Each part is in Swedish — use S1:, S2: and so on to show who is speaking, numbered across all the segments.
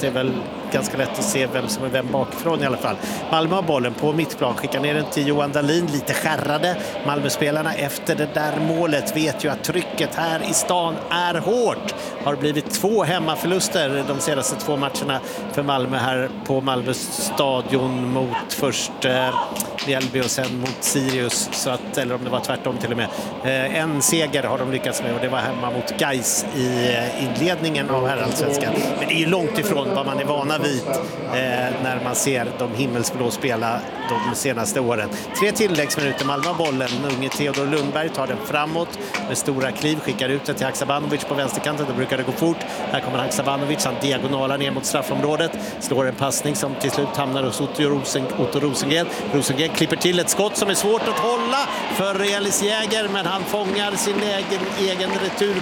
S1: det är väl ganska lätt att se vem som är vem bakifrån i alla fall. Malmö har bollen på mittplan, skickar ner den till Johan Dahlin, lite skärrade. Malmöspelarna efter det där målet vet ju att trycket här i stan är hårt. Har blivit 2 hemmaförluster de senaste 2 matcherna för Malmö här på Malmö stadion mot först Mjällby och sen mot Sirius, så att, eller om det var tvärtom till och med. En seger har de lyckats med och det var hemma mot Gais i inledningen av herrallsvenskan. Men det är ju långt ifrån vad man är vana vid när man ser de himmelsblå spela de senaste åren. 3 tilläggsminuter, Malmö har bollen. Unge Theodor Lundberg tar den framåt med stora kliv, skickar ut det till Haksabanovic på vänsterkanten. Då brukar det gå fort. Här kommer Haksabanovic, han diagonalar ner mot straffområdet. Slår en passning som till slut hamnar hos Otto Rosengren. Rosengren klipper till ett skott som är svårt att hålla för Elis Jäger, men han fångar sin egen retur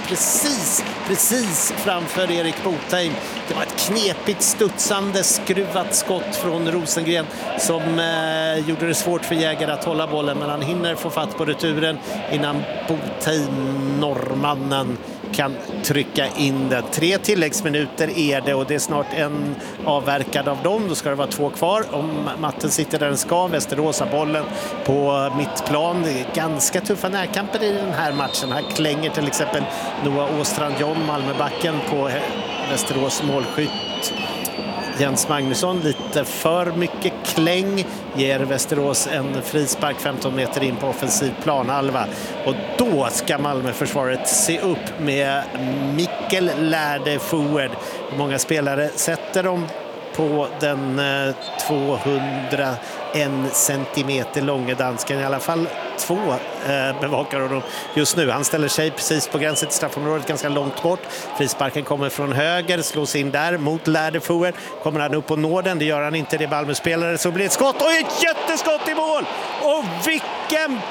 S1: precis framför Erik Botheim. Det var ett knepigt, studsande, skruvat skott från Rosengren som gjorde det svårt för Jäger att hålla bollen, men han hinner få fatt på returen innan Botheim, norrmannen, kan trycka in det. 3 tilläggsminuter är det och det är snart en avverkad av dem. Då ska det vara 2 kvar. Om matten sitter där den ska. Västerås har bollen på mittplan. Det är ganska tuffa närkamper i den här matchen. Här klänger till exempel Noah Åstrand John, Malmöbacken, på Västerås målskytt Jens Magnusson. Lite för mycket kläng, ger Västerås en frispark 15 meter in på offensiv planhalva. Och då ska Malmöförsvaret se upp med Mikkel Lärde forward. Många spelare sätter dem på den 201 centimeter långa dansken. I alla fall 2 bevakar honom just nu. Han ställer sig precis på gränsen till straffområdet, ganska långt bort. Frisparken kommer från höger, slås in där mot Lärde forward. Kommer han upp och når den? Det gör han inte, det är Malmöspelare. Så blir ett skott och ett jätteskott i mål! Och vilken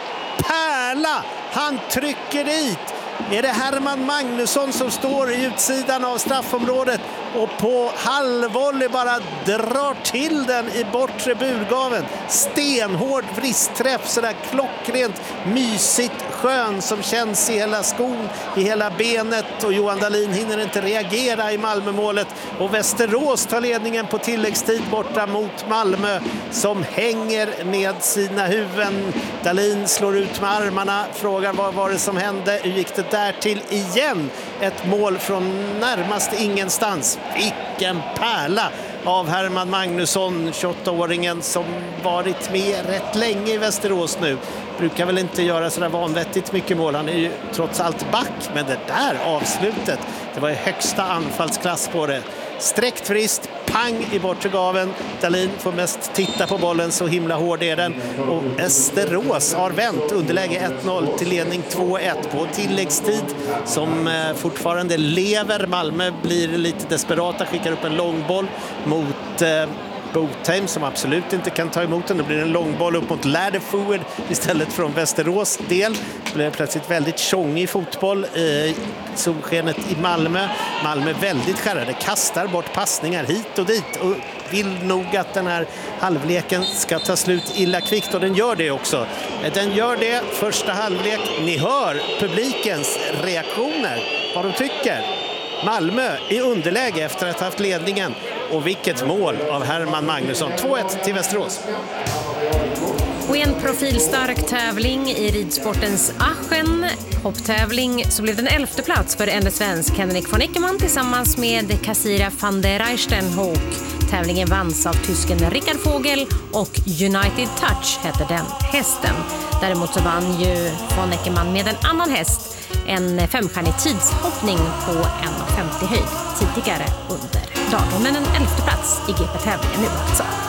S1: pärla! Han trycker dit! Är det Herman Magnusson som står i utsidan av straffområdet och på halvvolley bara drar till den i bortre burgaven. Stenhård vristträff, sådär klockrent, mysigt, skön som känns i hela skon, i hela benet, och Johan Dahlin hinner inte reagera i Malmömålet och Västerås tar ledningen på tilläggstid borta mot Malmö som hänger med sina huvuden. Dahlin slår ut med armarna, frågar vad var det som hände, hur gick det där till igen? Ett mål från närmast ingenstans. Vilken pärla av Herman Magnusson, 28-åringen som varit med rätt länge i Västerås nu. Brukar väl inte göra sådär vanvettigt mycket mål. Han är ju trots allt back, men det där avslutet, det var ju högsta anfallsklass på det. Sträckt frist, pang i bortre gaven. Dahlin får mest titta på bollen, så himla hård är den. Och Västerås har vänt underläge 1-0 till ledning 2-1 på tilläggstid som fortfarande lever. Malmö blir lite desperata, skickar upp en långboll mot Botheim som absolut inte kan ta emot den. Det blir en långboll upp mot Lärde forward istället från Västerås del. Det blir plötsligt väldigt tjongig fotboll i solskenet i Malmö. Malmö väldigt skärrade, kastar bort passningar hit och dit och vill nog att den här halvleken ska ta slut illa kvickt, och den gör det också. Den gör det första halvlek. Ni hör publikens reaktioner, vad de tycker. Malmö i underläge efter att ha haft ledningen. Och vilket mål av Herman Magnusson. 2-1 till Västerås.
S2: Och i en profilstark tävling i ridsportens Aachen hopptävling så blev den 11:e plats för en svensk, Henrik von Eckermann, tillsammans med Kassira van der Reistenhoek. Tävlingen vanns av tysken Rickard Vogel och United Touch hette den hästen. Däremot så vann ju von Eckermann med en annan häst, en 5-stjärnig tidshoppning på 1,50 höjd tidigare under dagen. Men en 11:e plats i GP-tävlingen nu alltså.